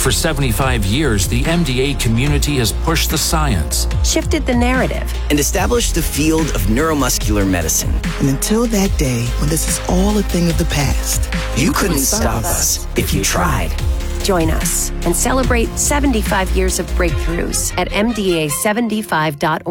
For 75 years, the MDA community has pushed the science, shifted the narrative, and established the field of neuromuscular medicine. And until that day when this is all a thing of the past, you couldn't stop us if you tried. Join us and celebrate 75 years of breakthroughs at mda75.org.